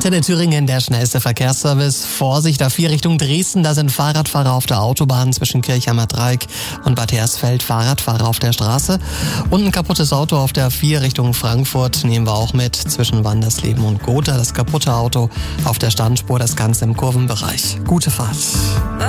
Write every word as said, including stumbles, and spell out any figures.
Antenne Thüringen, der schnellste Verkehrsservice. Vorsicht, A vier Richtung Dresden, da sind Fahrradfahrer auf der Autobahn zwischen Kirchheimer Dreieck und Bad Hersfeld, Fahrradfahrer auf der Straße. Und ein kaputtes Auto auf der A vier Richtung Frankfurt nehmen wir auch mit zwischen Wandersleben und Gotha. Das kaputte Auto auf der Standspur, das Ganze im Kurvenbereich. Gute Fahrt.